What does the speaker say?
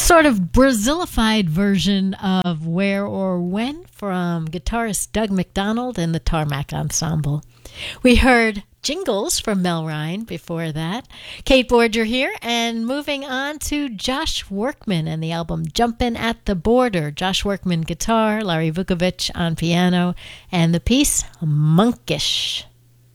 sort of Brazilified version of Where or When from guitarist Doug McDonald and the Tarmac Ensemble. We heard Jingles from Mel Ryan before that. Kate Borger here, and moving on to Josh Workman and the album Jumpin' at the Border. Josh Workman guitar, Larry Vukovic on piano, and the piece Monkish.